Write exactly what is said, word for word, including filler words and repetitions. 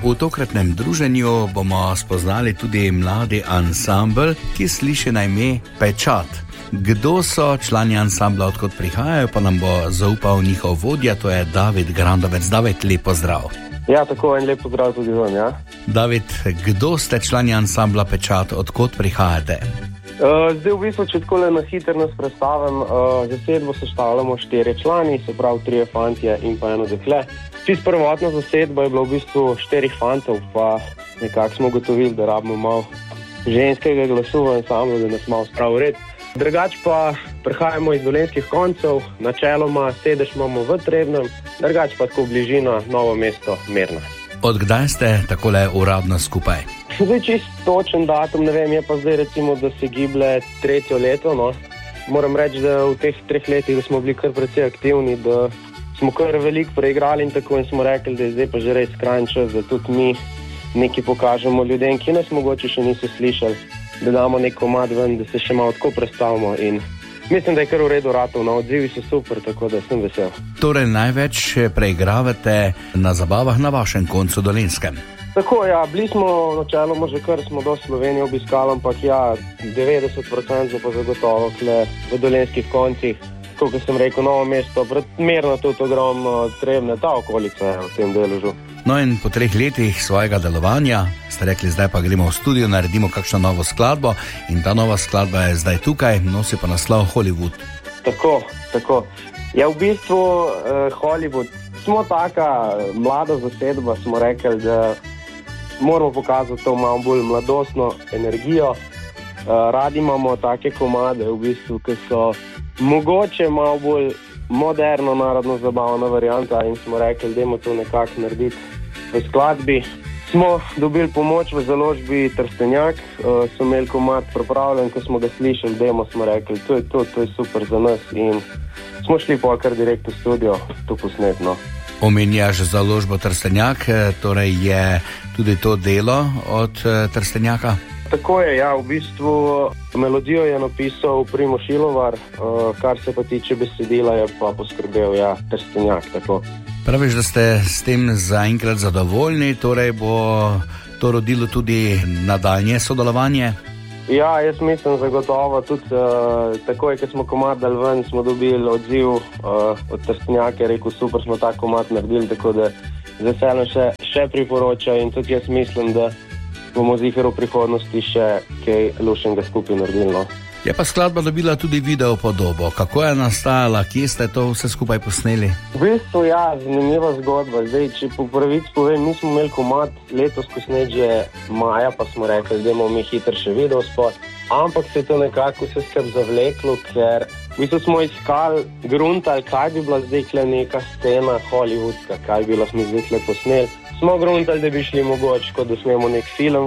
V tokratnem druženju bomo spoznali tudi mladi ansambl, ki sliši na ime Pečat. Kdo so člani ansambla, odkot prihajajo, pa nam bo zaupal njihov vodja, to je David Grandovec. David, lep pozdrav. Ja, tako en lep pozdrav tudi vam, ja. David, kdo ste člani ansambla Pečat, odkot prihajate? Uh, zdaj v bistvu, če tako le na hiter nas predstavim, uh, zasedbo sestavljamo štiri člani, se pravi trije fantje in pa eno dekle. Čist prvotna zasedba je bila v bistvu štirih fantov, pa nekako smo ugotovili, da rabimo malo ženskega glasu v ansamblu, da nas malo spravi red. Drugač pa prihajamo iz dolenjskih koncev, načeloma sedež imamo v Trebnjem, drugač pa tako bližina Novo mesto Mirna. Od kdaj ste takole uradno skupaj? Zdaj čist točen datum, ne vem, je pa zdaj recimo, da se giblje tretjo leto, no. Moram reči, da v teh treh letih, da smo bili kar precej aktivni, da smo kar veliko preigrali in tako in smo rekli, da je zdaj pa že res skrajni čas, da tudi mi nekaj pokažemo ljudem, ki nas mogoče še niso slišali, da damo nek komad ven, da se še malo tako predstavimo in mislim, da je kar v redu ratov, no, odzivi so super, tako da sem vesel. Torej največ preigravate na zabavah na vašem koncu Dolenjskem? Tako, ja, bili smo načeloma že kar smo do Slovenije obiskali, ampak ja, devetdeset procentov pa zagotovo kle v dolenjskih koncih, kot sem rekel, Novo mesto, Mirna tudi ogromno, Trebnje, ta okolica je v tem deležu. No in po treh letih svojega delovanja ste rekli, zdaj pa gremo v studio, naredimo kakšno novo skladbo in ta nova skladba je zdaj tukaj, nosi pa naslov Hollywood. Tako, tako. Ja, v bistvu eh, Hollywood, smo taka mlada zasedba, smo rekli, da moramo pokazati to malo bolj mladostno energijo. Eh, radi imamo take komade, v bistvu, ki so mogoče malo bolj moderno, narodno zabavna varianta in smo rekli, da to nekako narediti v skladbi. Smo dobili pomoč v založbi Trstenjak, uh, so imeli komad pripravljen, ko smo ga slišali, demo smo rekli, to je to, to je super za nas in smo šli pa kar direkt v studio, to posnetno. Omenjaš založbo Trstenjak, torej je tudi to delo od uh, Trstenjaka? Tako je, ja, v bistvu melodijo je napisal Primož Ilovar, uh, kar se pa tiče besedila je pa poskrbel, ja, Trstenjak, tako. Praviš, da ste s tem zaenkrat zadovoljni, torej bo to rodilo tudi nadaljnje sodelovanje? Ja, jaz mislim zagotovo, tudi uh, takoj, ko smo komad dali ven, smo dobili odziv uh, od Trstenjaka, je rekel, super smo ta komad naredili, tako da z veseljem še, še priporoča in tudi jaz mislim, da bomo ziher v prihodnosti še kaj lušenega skupaj naredili, no. Je pa skladba dobila tudi video podobo. Kako je nastajala? Kje ste to vse skupaj posneli? V bistvu, ja, zanimiva zgodba. Zdaj, če po pravici povem, mi smo imeli komad letos posnet že maja, pa smo rekli, da imamo mi hiter še video spot. Ampak se je to nekako vse skrb zavleklo, ker v bistvu smo iskali gruntali, kaj bi bila zdaj kle neka scena hollywoodska, kaj bi bila smo zdaj kle posneli. Smo gruntali, da bi šli mogoče, kot da snemo nek film